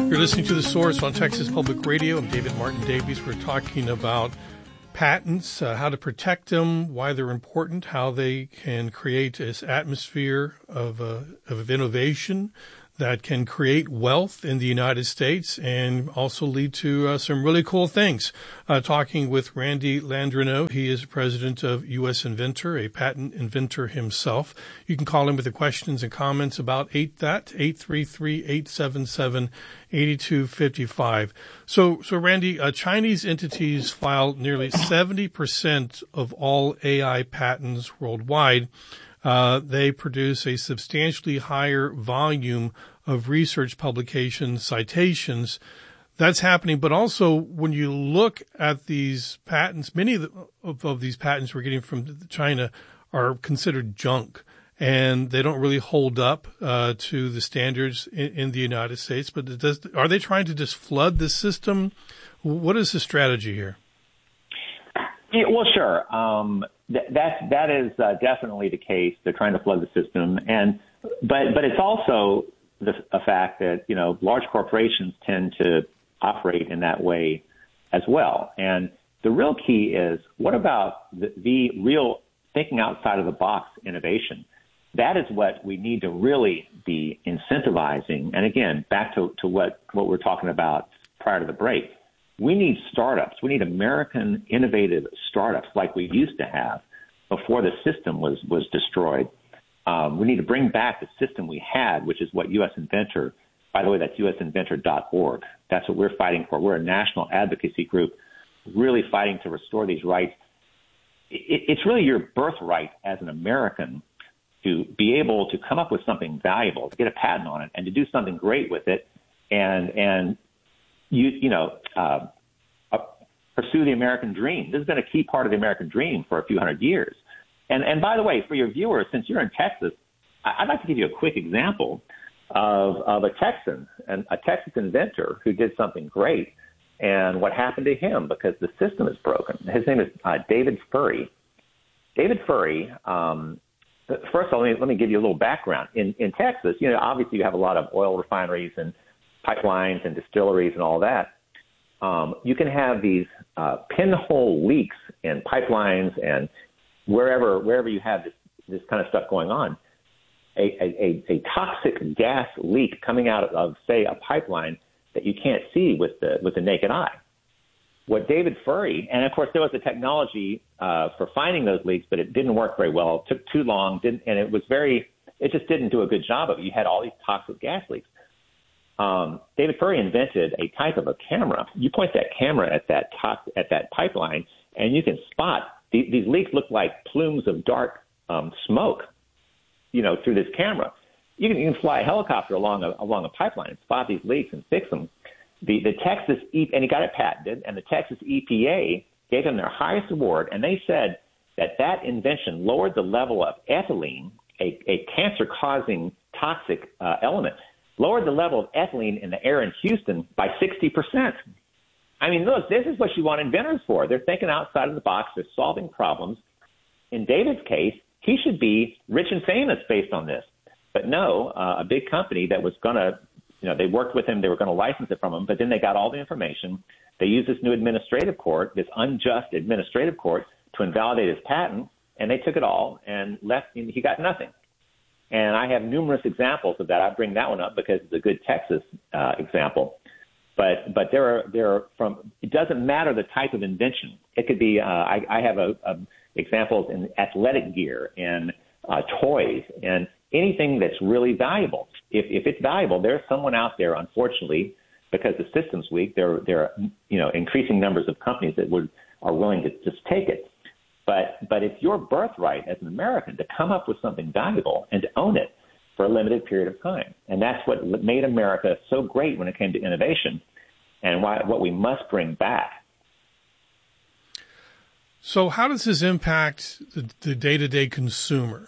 You're listening to The Source on Texas Public Radio. I'm David Martin Davies. We're talking about patents, how to protect them, why they're important, how they can create this atmosphere of innovation that can create wealth in the United States and also lead to some really cool things. Talking with Randy Landreneau. He is president of U.S. Inventor, a patent inventor himself. You can call him with the questions and comments about 833-877-8255. So Randy, Chinese entities file nearly 70% of all AI patents worldwide. They produce a substantially higher volume of research publications, citations. That's happening. But also, when you look at these patents, many of these patents we're getting from China are considered junk, and they don't really hold up to the standards in the United States. But are they trying to just flood the system? What is the strategy here? Yeah, well, sure. That is definitely the case. They're trying to flood the system, but it's also a fact that large corporations tend to operate in that way as well. And the real key is, what about the real thinking outside of the box innovation? That is what we need to really be incentivizing. And again, back to what we're talking about prior to the break. We need startups. We need American innovative startups like we used to have before the system was destroyed. We need to bring back the system we had, which is what U.S. Inventor, by the way, that's usinventor.org. That's what we're fighting for. We're a national advocacy group really fighting to restore these rights. It's really your birthright as an American to be able to come up with something valuable, to get a patent on it, and to do something great with it, and pursue the American dream. This has been a key part of the American dream for a few hundred years. And by the way, for your viewers, since you're in Texas, I'd like to give you a quick example of a Texan, a Texas inventor who did something great, and what happened to him because the system is broken. His name is David Furry. David Furry, first of all, let me give you a little background. In Texas, obviously you have a lot of oil refineries and pipelines and distilleries and all that. You can have these pinhole leaks in pipelines and wherever you have this kind of stuff going on. A toxic gas leak coming out of, say, a pipeline that you can't see with the naked eye. What David Furry, and of course there was a technology for finding those leaks, but it didn't work very well. It took too long, and it just didn't do a good job of it. You had all these toxic gas leaks. David Furry invented a type of a camera. You point that camera at that pipeline, and you can spot these leaks. Look like plumes of dark smoke, through this camera. You can fly a helicopter along a pipeline and spot these leaks and fix them. The Texas and he got it patented, and the Texas EPA gave him their highest award, and they said that invention lowered the level of ethylene, a cancer-causing toxic element. Lowered the level of ethylene in the air in Houston by 60%. I mean, look, this is what you want inventors for. They're thinking outside of the box. They're solving problems. In David's case, he should be rich and famous based on this. But no, a big company that was going to, they worked with him. They were going to license it from him. But then they got all the information. They used this new administrative court, this unjust administrative court, to invalidate his patent. And they took it all and left. He got nothing. And I have numerous examples of that. I bring that one up because it's a good Texas example. But there are from. It doesn't matter the type of invention. It could be. I have examples in athletic gear and toys and anything that's really valuable. If it's valuable, there's someone out there. Unfortunately, because the system's weak, there are increasing numbers of companies that are willing to just take it. But it's your birthright as an American to come up with something valuable and to own it for a limited period of time. And that's what made America so great when it came to innovation and what we must bring back. So how does this impact the day-to-day consumer?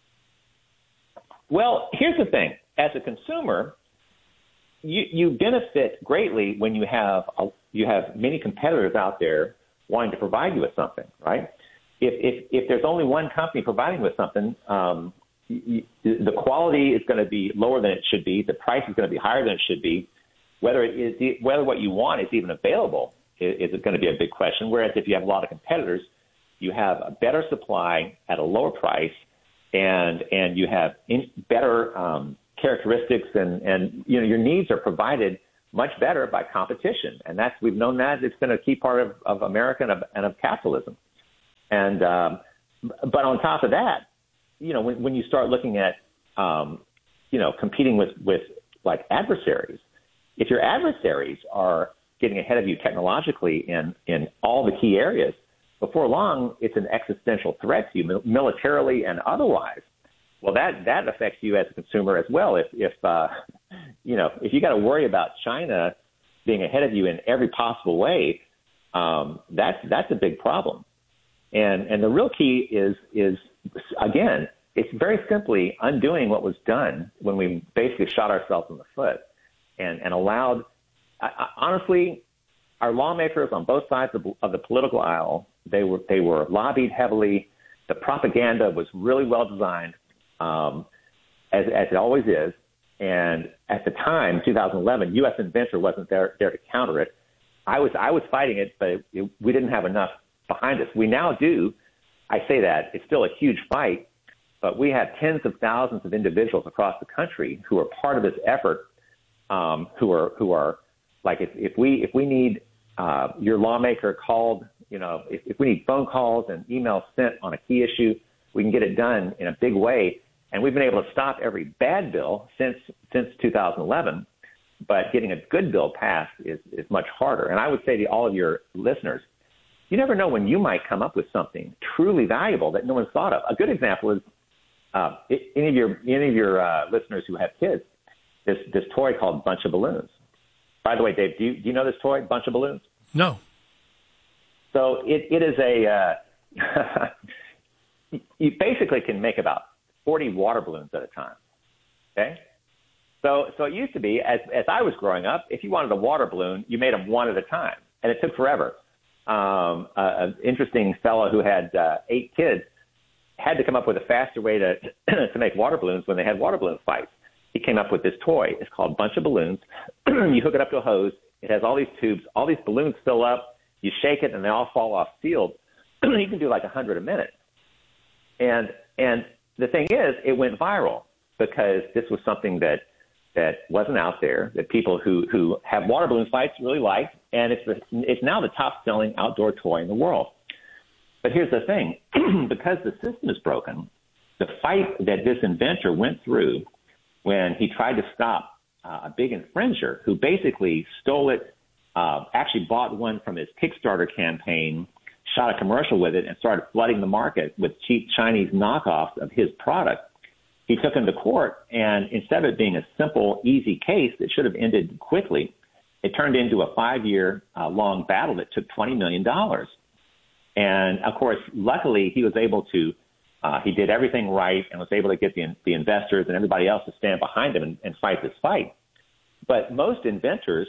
Well, here's the thing. As a consumer, you benefit greatly when you have many competitors out there wanting to provide you with something, right? If there's only one company providing with something, the quality is going to be lower than it should be. The price is going to be higher than it should be. whether what you want is even available is going to be a big question. Whereas if you have a lot of competitors, you have a better supply at a lower price, and you have better characteristics, and your needs are provided much better by competition. And we've known that it's been a key part of America and of capitalism. And but on top of that, when you start looking at competing with like adversaries, if your adversaries are getting ahead of you technologically in all the key areas, before long, it's an existential threat to you, militarily and otherwise. Well, that affects you as a consumer as well. If you got to worry about China being ahead of you in every possible way, that's a big problem. And the real key is again, it's very simply undoing what was done when we basically shot ourselves in the foot and allowed. Honestly, our lawmakers on both sides of the political aisle, they were lobbied heavily. The propaganda was really well designed, as it always is. And at the time, 2011, U.S. Inventor wasn't there to counter it. I was fighting it, but we didn't have enough behind us. We now do. I say that it's still a huge fight, but we have tens of thousands of individuals across the country who are part of this effort. Who are like, if we need your lawmaker called, if we need phone calls and emails sent on a key issue, we can get it done in a big way. And we've been able to stop every bad bill since 2011, but getting a good bill passed is much harder. And I would say to all of your listeners, you never know when you might come up with something truly valuable that no one's thought of. A good example is any of your listeners who have kids, this toy called Bunch of Balloons. By the way, Dave, do you know this toy, Bunch of Balloons? No. So it is you basically can make about 40 water balloons at a time. Okay? So it used to be, as I was growing up, if you wanted a water balloon, you made them one at a time, and it took forever. An interesting fellow who had 8 kids had to come up with a faster way to make water balloons when they had water balloon fights. He came up with this toy. It's called Bunch of Balloons. You hook it up to a hose. It has all these tubes. All these balloons fill up. You shake it, and they all fall off sealed. You can do like 100 a minute. And the thing is, it went viral because this was something that wasn't out there, that people who have water balloon fights really like, and it's now the top-selling outdoor toy in the world. But here's the thing. Because the system is broken, the fight that this inventor went through when he tried to stop a big infringer who basically stole it, actually bought one from his Kickstarter campaign, shot a commercial with it, and started flooding the market with cheap Chinese knockoffs of his product. He took him to court, and instead of it being a simple, easy case that should have ended quickly, it turned into a 5-year long battle that took $20 million. And, of course, luckily he was able to he did everything right and was able to get the investors and everybody else to stand behind him and fight this fight. But most inventors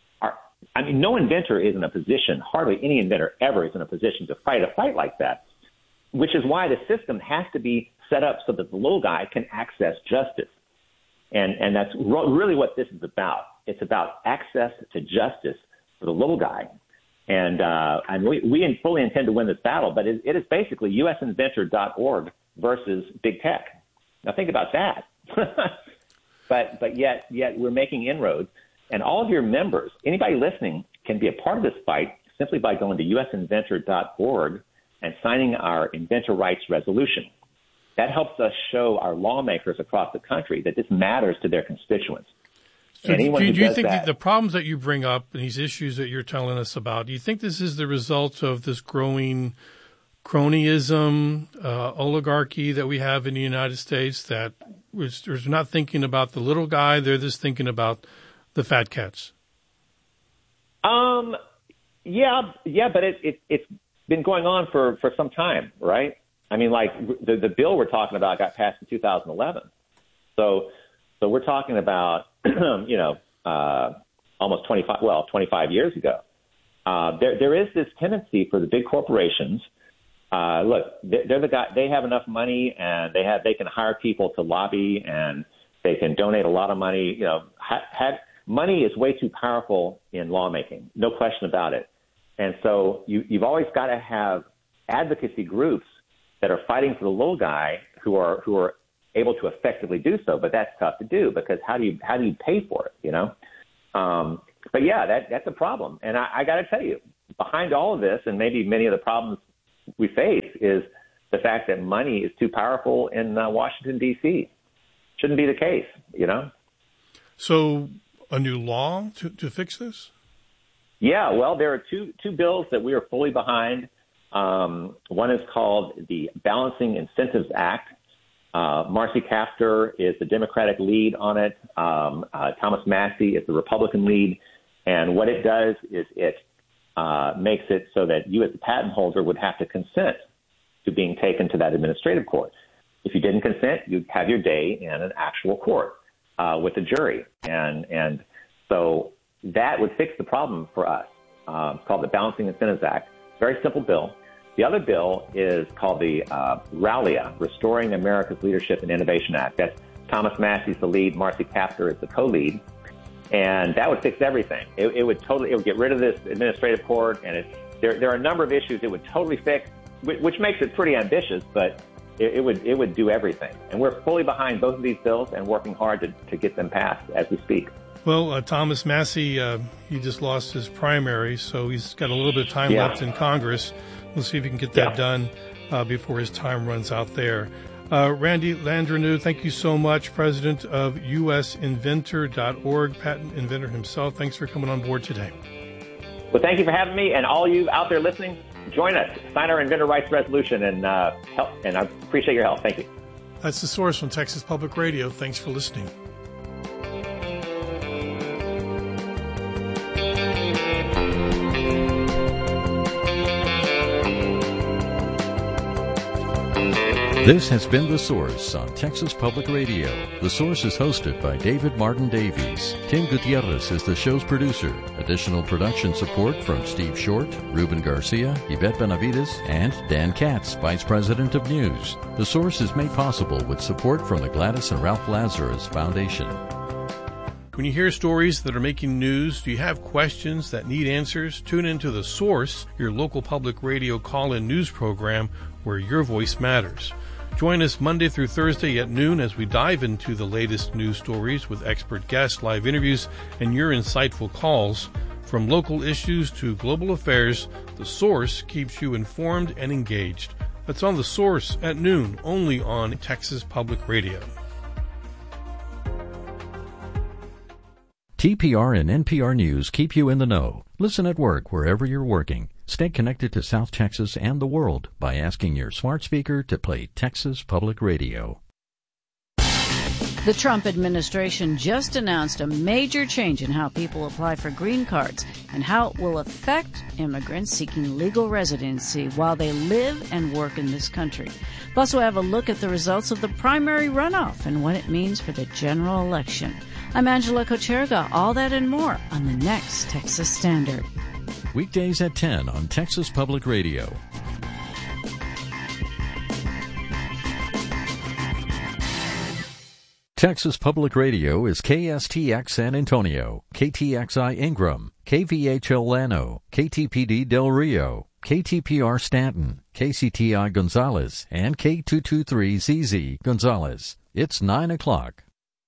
no inventor is in a position, hardly any inventor ever is in a position to fight a fight like that, which is why the system has to be set up so that the little guy can access justice. And that's really what this is about. It's about access to justice for the little guy. And we fully intend to win this battle, but it is basically usinventor.org versus big tech. Now think about that. but yet we're making inroads. And all of your members, anybody listening, can be a part of this fight simply by going to usinventor.org and signing our inventor rights resolution. That helps us show our lawmakers across the country that this matters to their constituents. So do you think that the problems that you bring up and these issues that you're telling us about, do you think this is the result of this growing cronyism, oligarchy that we have in the United States that is not thinking about the little guy, they're just thinking about the fat cats? Yeah, but it's been going on for some time, right? I mean, like the bill we're talking about got passed in 2011. So we're talking about, almost 25 years ago. There is this tendency for the big corporations. Look, they're the guy. They have enough money, and they can hire people to lobby, and they can donate a lot of money. money is way too powerful in lawmaking, no question about it. And so you've always got to have advocacy groups that are fighting for the little guy who are able to effectively do so. But that's tough to do because how do you pay for it? You know. But yeah, that's a problem. And I got to tell you, behind all of this, and maybe many of the problems we face, is the fact that money is too powerful in Washington, D.C. Shouldn't be the case, you know? So a new law to fix this? Yeah, well, there are two bills that we are fully behind. One is called the Balancing Incentives Act. Marcy Kaptur is the Democratic lead on it. Thomas Massie is the Republican lead. And what it does is it makes it so that you as a patent holder would have to consent to being taken to that administrative court. If you didn't consent, you'd have your day in an actual court with a jury. And so that would fix the problem for us. It's called the Balancing Incentives Act. Very simple bill. The other bill is called the RALIA, Restoring America's Leadership and Innovation Act. That's Thomas Massie's the lead, Marcy Kaptur is the co-lead. And that would fix everything. It would get rid of this administrative court, and there are a number of issues it would totally fix, which makes it pretty ambitious, but it would do everything. And we're fully behind both of these bills and working hard to get them passed as we speak. Well, Thomas Massie, he just lost his primary, so he's got a little bit of time left in Congress. We'll see if he can get that done before his time runs out there. Randy Landreneau, thank you so much, president of usinventor.org, patent inventor himself. Thanks for coming on board today. Well, thank you for having me, and all you out there listening, join us. Sign our inventor rights resolution and help. And I appreciate your help. Thank you. That's The Source from Texas Public Radio. Thanks for listening. This has been The Source on Texas Public Radio. The Source is hosted by David Martin Davies. Tim Gutierrez is the show's producer. Additional production support from Steve Short, Ruben Garcia, Yvette Benavides, and Dan Katz, Vice President of News. The Source is made possible with support from the Gladys and Ralph Lazarus Foundation. When you hear stories that are making news, do you have questions that need answers? Tune into The Source, your local public radio call-in news program where your voice matters. Join us Monday through Thursday at noon as we dive into the latest news stories with expert guests, live interviews, and your insightful calls. From local issues to global affairs, The Source keeps you informed and engaged. That's on The Source at noon, only on Texas Public Radio. TPR and NPR News keep you in the know. Listen at work wherever you're working. Stay connected to South Texas and the world by asking your smart speaker to play Texas Public Radio. The Trump administration just announced a major change in how people apply for green cards and how it will affect immigrants seeking legal residency while they live and work in this country. Plus, we'll have a look at the results of the primary runoff and what it means for the general election. I'm Angela Kocherga. All that and more on the next Texas Standard. Weekdays at 10 on Texas Public Radio. Texas Public Radio is KSTX San Antonio, KTXI Ingram, KVHL Llano, KTPD Del Rio, KTPR Stanton, KCTI Gonzales, and K223ZZ Gonzales. It's 9 o'clock.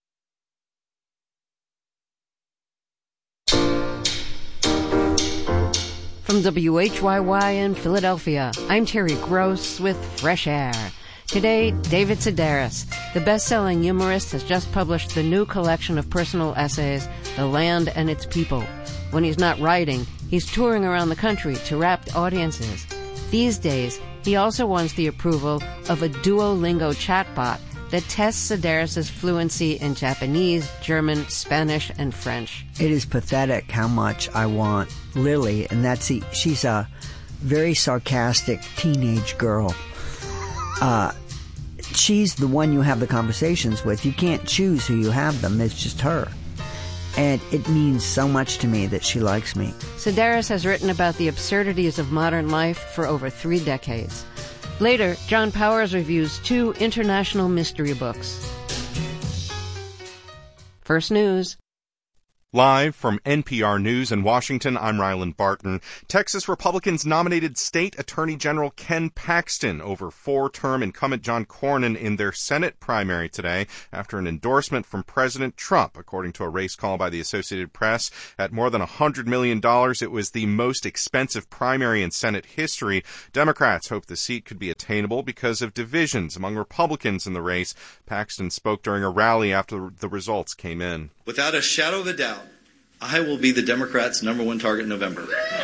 From WHYY in Philadelphia, I'm Terry Gross with Fresh Air. Today, David Sedaris, the best-selling humorist, has just published the new collection of personal essays, The Land and Its People. When he's not writing, he's touring around the country to rapt audiences. These days, he also wants the approval of a Duolingo chatbot that tests Sedaris' fluency in Japanese, German, Spanish, and French. It is pathetic how much I want Lily, and she's a very sarcastic teenage girl. She's the one you have the conversations with. You can't choose who you have them. It's just her. And it means so much to me that she likes me. Sedaris has written about the absurdities of modern life for over 3 decades. Later, John Powers reviews 2 international mystery books. First News. Live from NPR News in Washington, I'm Ryland Barton. Texas Republicans nominated State Attorney General Ken Paxton over four-term incumbent John Cornyn in their Senate primary today after an endorsement from President Trump. According to a race call by the Associated Press, at more than $100 million, it was the most expensive primary in Senate history. Democrats hope the seat could be attainable because of divisions among Republicans in the race. Paxton spoke during a rally after the results came in. Without a shadow of a doubt, I will be the Democrats' #1 target in November.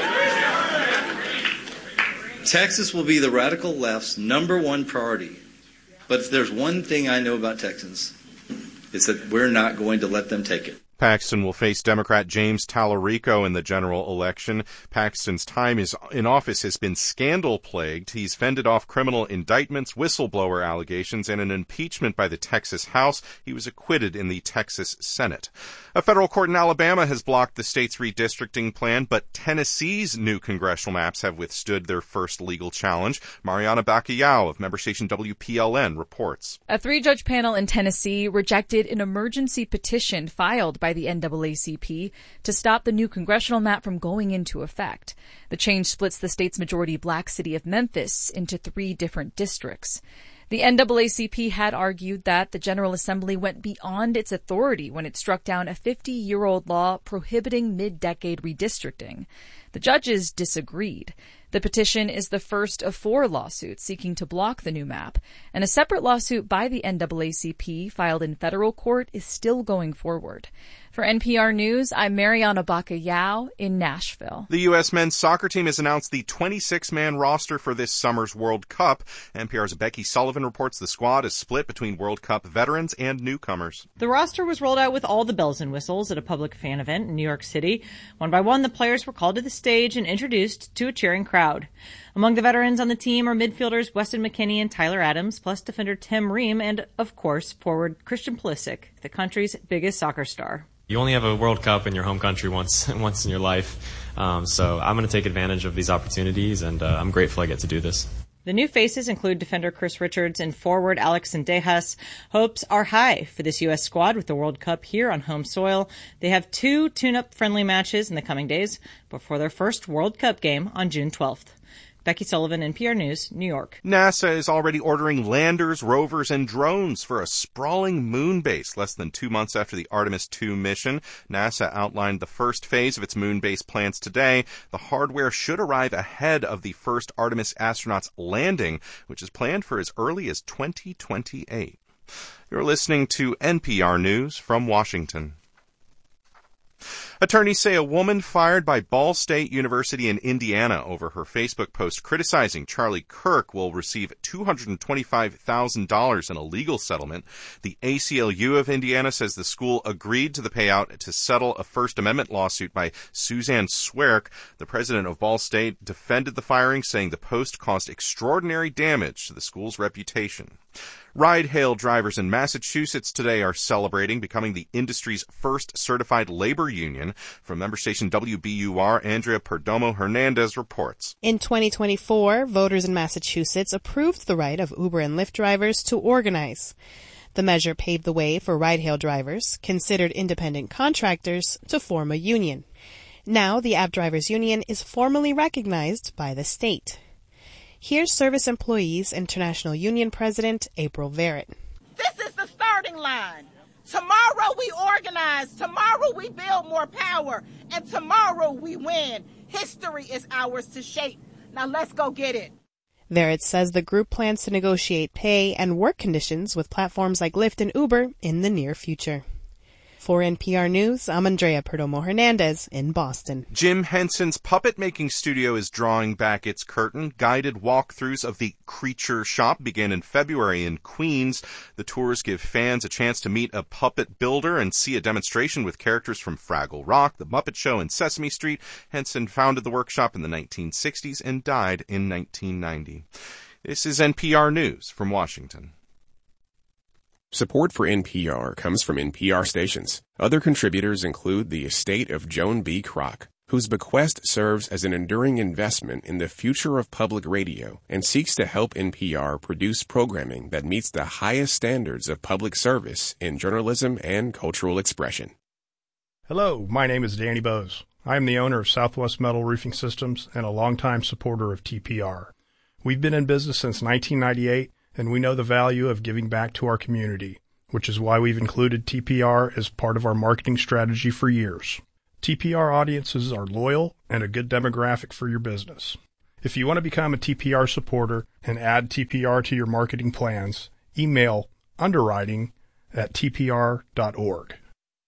Texas will be the radical left's #1 priority. But if there's one thing I know about Texans, it's that we're not going to let them take it. Paxton will face Democrat James Tallarico in the general election. Paxton's time in office has been scandal-plagued. He's fended off criminal indictments, whistleblower allegations, and an impeachment by the Texas House. He was acquitted in the Texas Senate. A federal court in Alabama has blocked the state's redistricting plan, but Tennessee's new congressional maps have withstood their first legal challenge. Mariana Bacallao of member station WPLN reports. A 3-judge panel in Tennessee rejected an emergency petition filed by the NAACP to stop the new congressional map from going into effect. The change splits the state's majority black city of Memphis into 3 different districts. The NAACP had argued that the General Assembly went beyond its authority when it struck down a 50-year-old law prohibiting mid-decade redistricting. The judges disagreed. The petition is the first of 4 lawsuits seeking to block the new map, and a separate lawsuit by the NAACP filed in federal court is still going forward. For NPR News, I'm Mariana Bacallao in Nashville. The U.S. men's soccer team has announced the 26-man roster for this summer's World Cup. NPR's Becky Sullivan reports the squad is split between World Cup veterans and newcomers. The roster was rolled out with all the bells and whistles at a public fan event in New York City. One by one, the players were called to the stage and introduced to a cheering crowd. Among the veterans on the team are midfielders Weston McKennie and Tyler Adams, plus defender Tim Ream, and, of course, forward Christian Pulisic, the country's biggest soccer star. You only have a World Cup in your home country once in your life, so I'm going to take advantage of these opportunities, and I'm grateful I get to do this. The new faces include defender Chris Richards and forward Alex Sendejas. Hopes are high for this U.S. squad with the World Cup here on home soil. They have 2 tune-up friendly matches in the coming days before their first World Cup game on June 12th. Becky Sullivan, NPR News, New York. NASA is already ordering landers, rovers, and drones for a sprawling moon base less than 2 months after the Artemis II mission. NASA outlined the first phase of its moon base plans today. The hardware should arrive ahead of the first Artemis astronauts' landing, which is planned for as early as 2028. You're listening to NPR News from Washington. Attorneys say a woman fired by Ball State University in Indiana over her Facebook post criticizing Charlie Kirk will receive $225,000 in a legal settlement. The ACLU of Indiana says the school agreed to the payout to settle a First Amendment lawsuit by Suzanne Swerk. The president of Ball State defended the firing, saying the post caused extraordinary damage to the school's reputation. Ride-hail drivers in Massachusetts today are celebrating becoming the industry's first certified labor union. From member station WBUR, Andrea Perdomo-Hernandez reports. In 2024, voters in Massachusetts approved the right of Uber and Lyft drivers to organize. The measure paved the way for ride-hail drivers, considered independent contractors, to form a union. Now, the App Drivers Union is formally recognized by the state. Here's Service Employees International Union President April Verrett. This is the starting line. Tomorrow we organize. Tomorrow we build more power. And tomorrow we win. History is ours to shape. Now let's go get it. Verrett says the group plans to negotiate pay and work conditions with platforms like Lyft and Uber in the near future. For NPR News, I'm Andrea Perdomo-Hernandez in Boston. Jim Henson's puppet-making studio is drawing back its curtain. Guided walkthroughs of the Creature Shop begin in February in Queens. The tours give fans a chance to meet a puppet builder and see a demonstration with characters from Fraggle Rock, The Muppet Show, and Sesame Street. Henson founded the workshop in the 1960s and died in 1990. This is NPR News from Washington. Support for NPR comes from NPR stations. Other contributors include the estate of Joan B. Kroc, whose bequest serves as an enduring investment in the future of public radio and seeks to help NPR produce programming that meets the highest standards of public service in journalism and cultural expression. Hello, my name is Danny Bose. I am the owner of Southwest Metal Roofing Systems and a longtime supporter of TPR. We've been in business since 1998, and we know the value of giving back to our community, which is why we've included TPR as part of our marketing strategy for years. TPR audiences are loyal and a good demographic for your business. If you want to become a TPR supporter and add TPR to your marketing plans, email underwriting@tpr.org.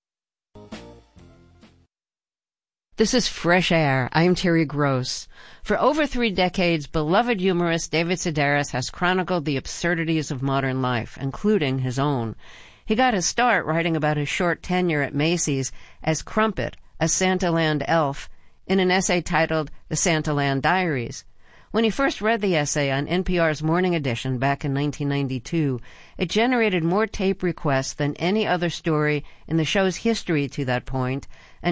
This is Fresh Air. I'm Terry Gross. For over 3 decades, beloved humorist David Sedaris has chronicled the absurdities of modern life, including his own. He got his start writing about his short tenure at Macy's as Crumpet, a Santaland elf, in an essay titled The Santaland Diaries. When he first read the essay on NPR's Morning Edition back in 1992, it generated more tape requests than any other story in the show's history to that point, and